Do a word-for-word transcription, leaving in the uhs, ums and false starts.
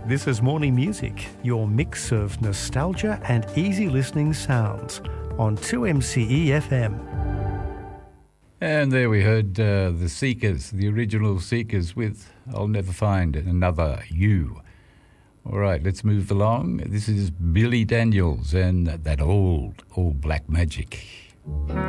This is Morning Music, your mix of nostalgia and easy listening sounds on two M C E F M. And there we heard uh, the Seekers, the original Seekers with I'll Never Find Another You. All right, let's move along. This is Billy Daniels and that old, old Black Magic.